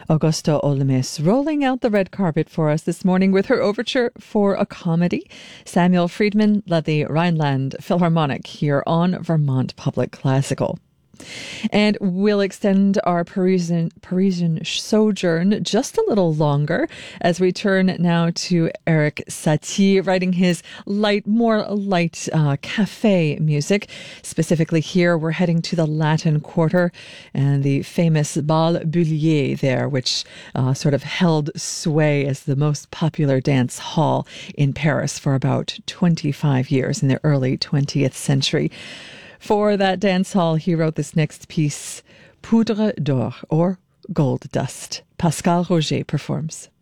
Augusta Olmes rolling out the red carpet for us this morning with her overture for a comedy. Samuel Friedman led the Rhineland Philharmonic here on Vermont Public Classical. And we'll extend our Parisian sojourn just a little longer as we turn now to Erik Satie, writing his more light cafe music. Specifically here, we're heading to the Latin Quarter and the famous Bal Bullier there, which sort of held sway as the most popular dance hall in Paris for about 25 years in the early 20th century. For that dance hall, he wrote this next piece, Poudre d'Or, or Gold Dust. Pascal Roger performs.